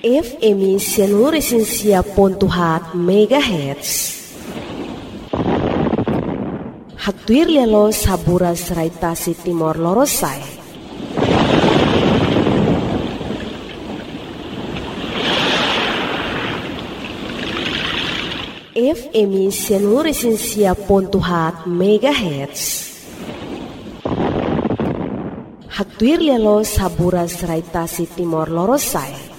FM Sianuresinsia Pontuhat Megahertz. Hatuir lelo sabura seraitasi Timor Lorosai. FM Sianuresinsia Pontuhat Megahertz. Hatuir lelo sabura seraitasi Timor Lorosai.